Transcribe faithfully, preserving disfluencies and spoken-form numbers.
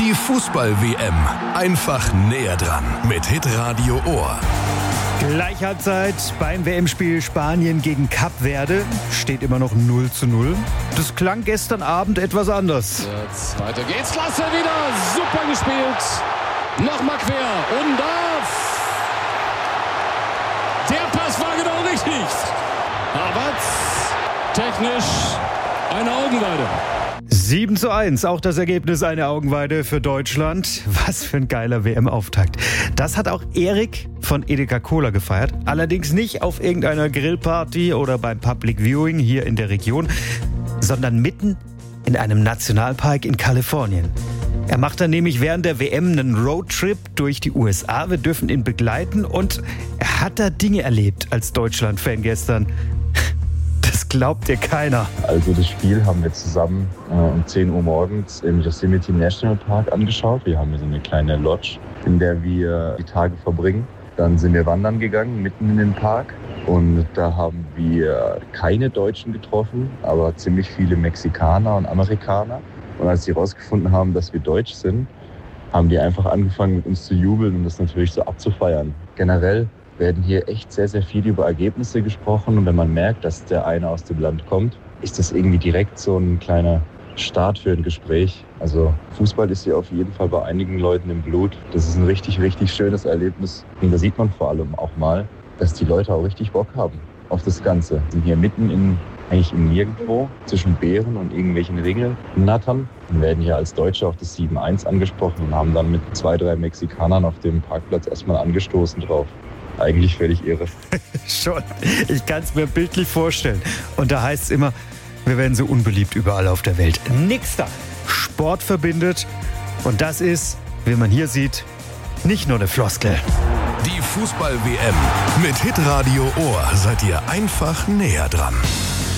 Die Fußball-W M. Einfach näher dran mit Hitradio Ohr. Gleich Halbzeit beim W M-Spiel Spanien gegen Kap Verde. Steht immer noch null zu null. Das klang gestern Abend etwas anders. Jetzt weiter geht's. Klasse wieder. Super gespielt. Nochmal quer. Und da. Der Pass war genau richtig. Aber technisch eine Augenweide. sieben zu eins, auch das Ergebnis eine Augenweide für Deutschland. Was für ein geiler W M-Auftakt. Das hat auch Erik von Edeka Cola gefeiert. Allerdings nicht auf irgendeiner Grillparty oder beim Public Viewing hier in der Region, sondern mitten in einem Nationalpark in Kalifornien. Er macht dann nämlich während der W M einen Roadtrip durch die U S A. Wir dürfen ihn begleiten und er hat da Dinge erlebt als Deutschland-Fan gestern. Das glaubt dir keiner. Also das Spiel haben wir zusammen äh, um zehn Uhr morgens im Yosemite National Park angeschaut. Wir haben hier so eine kleine Lodge, in der wir die Tage verbringen. Dann sind wir wandern gegangen, mitten in den Park. Und da haben wir keine Deutschen getroffen, aber ziemlich viele Mexikaner und Amerikaner. Und als sie herausgefunden haben, dass wir Deutsch sind, haben die einfach angefangen, mit uns zu jubeln und das natürlich so abzufeiern. Generell werden hier echt sehr, sehr viel über Ergebnisse gesprochen. Und wenn man merkt, dass der eine aus dem Land kommt, ist das irgendwie direkt so ein kleiner Start für ein Gespräch. Also Fußball ist hier auf jeden Fall bei einigen Leuten im Blut. Das ist ein richtig, richtig schönes Erlebnis. Und da sieht man vor allem auch mal, dass die Leute auch richtig Bock haben auf das Ganze. Wir sind hier mitten in, eigentlich im Nirgendwo, zwischen Bären und irgendwelchen Ringelnattern. Wir werden hier als Deutsche auf das sieben eins angesprochen und haben dann mit zwei, drei Mexikanern auf dem Parkplatz erstmal angestoßen drauf. Eigentlich völlig irre. Schon. Ich kann es mir bildlich vorstellen. Und da heißt es immer, wir werden so unbeliebt überall auf der Welt. Nix da. Sport verbindet. Und das ist, wie man hier sieht, nicht nur eine Floskel. Die Fußball-W M. Mit Hitradio Ohr seid ihr einfach näher dran.